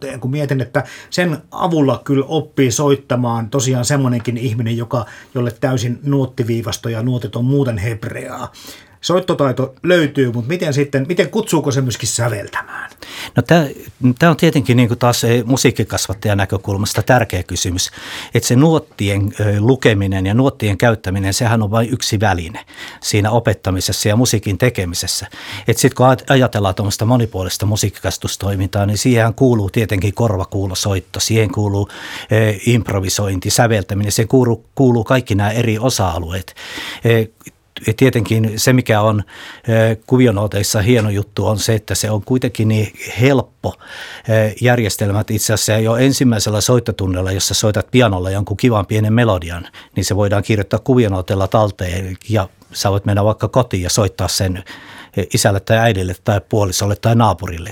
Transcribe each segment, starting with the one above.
suhteen, kun mietin, että sen avulla kyllä oppii soittamaan tosiaan semmoinenkin ihminen, jolle täysin nuottiviivasto ja nuotit on muuten hebreaa. Soittotaito löytyy, mutta miten kutsuuko se myöskin säveltämään? No tämä on tietenkin niin kuin taas musiikkikasvattajan näkökulmasta tärkeä kysymys, että se nuottien lukeminen ja nuottien käyttäminen, sehän on vain yksi väline siinä opettamisessa ja musiikin tekemisessä. Että sitten kun ajatellaan tuommoista monipuolista musiikkikastustoimintaa, niin siihen kuuluu tietenkin korvakuulosoitto, siihen kuuluu improvisointi, säveltäminen, siihen kuuluu kaikki nämä eri osa-alueet. Tietenkin se, mikä on kuvionooteissa hieno juttu, on se, että se on kuitenkin niin helppo järjestelmät itse asiassa jo ensimmäisellä soittotunnilla, jossa soitat pianolla jonkun kivan pienen melodian, niin se voidaan kirjoittaa kuvionooteilla talteen ja sä voit mennä vaikka kotiin ja soittaa sen isälle tai äidille tai puolisolle tai naapurille.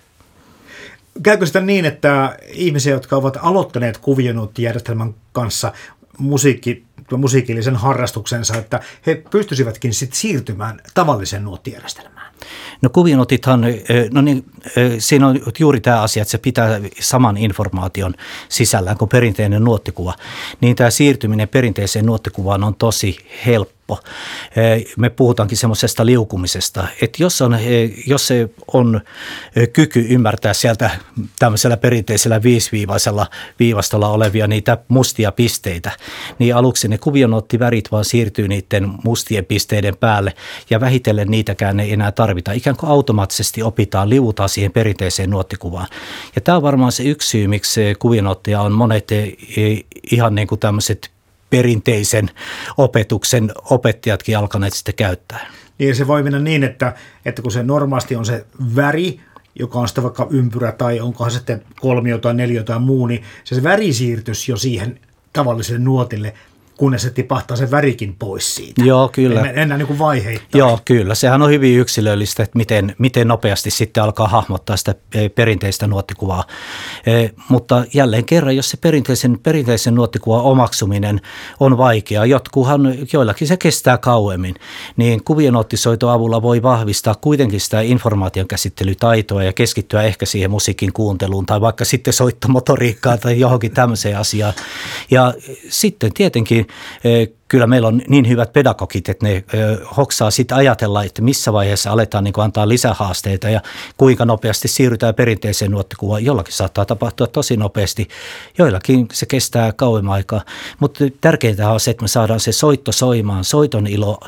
Käykö sitä niin, että ihmisiä, jotka ovat aloittaneet kuvionoottijärjestelmän kanssa musiikillisen harrastuksensa, että he pystyisivätkin sitten siirtymään tavalliseen nuottijärjestelmään? No kuvionootithan, siinä on juuri tämä asia, että se pitää saman informaation sisällään kuin perinteinen nuottikuva. Niin tämä siirtyminen perinteiseen nuottikuvaan on tosi helppo. Me puhutaankin semmoisesta liukumisesta, että jos se on kyky ymmärtää sieltä tämmöisellä perinteisellä viisiviivaisella viivastolla olevia niitä mustia pisteitä, niin aluksi ne kuvionoottivärit vaan siirtyy niiden mustien pisteiden päälle ja vähitellen niitäkään ei enää tarvita. Ikään kuin automaattisesti liuutaan siihen perinteiseen nuottikuvaan. Ja tämä on varmaan se yksi syy, miksi kuvionoottia on monet ihan niin kuin tämmöiset perinteisen opetuksen opettajatkin alkaneet sitten käyttää. Niin se voi mennä niin, että kun se normaalisti on se väri, joka on sitten vaikka ympyrä tai onkohan sitten kolmio tai neliö tai muu, niin se väri siirtyisi jo siihen tavalliselle nuotille, kunnes se tipahtaa se värikin pois siitä. Joo, kyllä. Enää niin kuin vaiheittain. Joo, kyllä. Sehän on hyvin yksilöllistä, että miten nopeasti sitten alkaa hahmottaa sitä perinteistä nuottikuvaa. Mutta jälleen kerran, jos se perinteisen nuottikuvan omaksuminen on vaikeaa, joillakin se kestää kauemmin, niin kuvionoottisoiton avulla voi vahvistaa kuitenkin sitä informaation käsittelytaitoa ja keskittyä ehkä siihen musiikin kuunteluun tai vaikka sitten soittomotoriikkaan tai johonkin tämmöiseen asiaan. Ja sitten tietenkin kyllä meillä on niin hyvät pedagogit, että ne hoksaa sitten ajatella, että missä vaiheessa aletaan niin kuin antaa lisähaasteita ja kuinka nopeasti siirrytään perinteiseen nuottikuvaan. Jollakin saattaa tapahtua tosi nopeasti, joillakin se kestää kauemman aikaa, mutta tärkeintä on se, että me saadaan se soitto soimaan, soiton ilo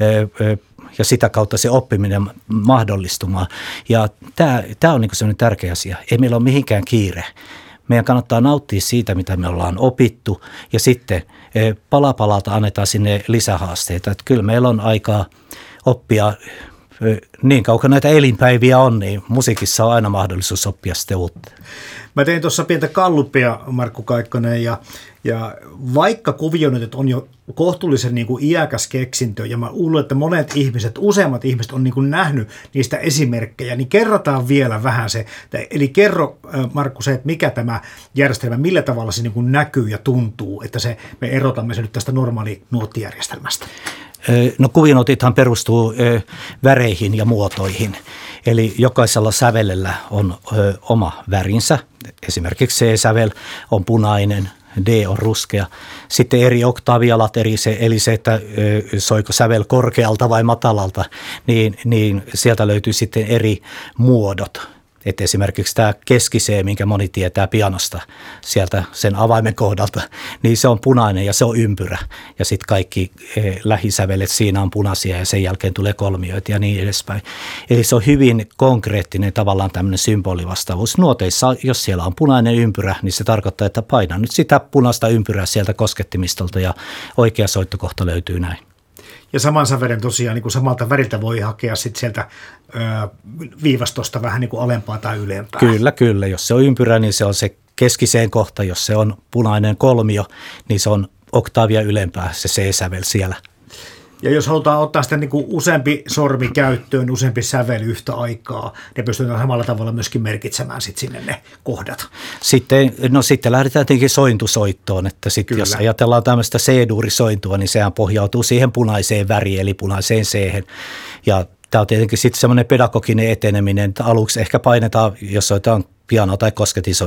ja sitä kautta se oppiminen mahdollistumaan. Ja tämä on niin kuin sellainen tärkeä asia. Ei meillä ole mihinkään kiire. Meidän kannattaa nauttia siitä, mitä me ollaan opittu ja sitten pala palalta annetaan sinne lisähaasteita. Että kyllä meillä on aikaa oppia, niin kauan näitä elinpäiviä on, niin musiikissa on aina mahdollisuus oppia sitten uutta. Mä tein tuossa pientä gallupia, Markku Kaikkonen, ja vaikka kuvionootit on jo kohtuullisen niin kuin iäkäs keksintö, ja mä luulen, että useammat ihmiset on niin kuin nähnyt niistä esimerkkejä, niin kerrataan vielä vähän se. Eli kerro, Markku, se, että mikä tämä järjestelmä, millä tavalla se niin kuin näkyy ja tuntuu, että me erotamme se nyt tästä normaali nuottijärjestelmästä. No kuvionootithan perustuu väreihin ja muotoihin. Eli jokaisella sävelellä on oma värinsä. Esimerkiksi C-sävel on punainen, D on ruskea. Sitten eri oktaavialat, eli se, että soiko sävel korkealta vai matalalta, niin sieltä löytyy sitten eri muodot. Että esimerkiksi tämä keski-C, minkä moni tietää pianosta sieltä sen avaimen kohdalta, niin se on punainen ja se on ympyrä. Ja sitten kaikki lähisävelet siinä on punaisia ja sen jälkeen tulee kolmioita ja niin edespäin. Eli se on hyvin konkreettinen tavallaan tämmöinen symbolivastaavuus. Nuoteissa, jos siellä on punainen ympyrä, niin se tarkoittaa, että paina nyt sitä punaista ympyrää sieltä koskettimistolta ja oikea soittokohta löytyy näin. Ja saman sävelen tosiaan niin kuin samalta väriltä voi hakea sitten sieltä viivastosta vähän niin kuin alempaa tai ylempää. Kyllä. Jos se on ympyrä, niin se on se keskiseen kohta. Jos se on punainen kolmio, niin se on oktaavia ylempää se C-sävel siellä. Ja jos halutaan ottaa sitten niin kuin useampi sormi käyttöön, useampi sävel yhtä aikaa, ne pystytään samalla tavalla myöskin merkitsemään sitten sinne ne kohdat. Sitten lähdetään tietenkin sointusoittoon, että sitten jos ajatellaan tämmöistä C-duurisointua, niin sehän pohjautuu siihen punaiseen väriin, eli punaiseen C-hen. Ja tämä on tietenkin sitten semmoinen pedagoginen eteneminen, että aluksi ehkä painetaan, jos soitetaan pianoa tai kosketinsoittoa,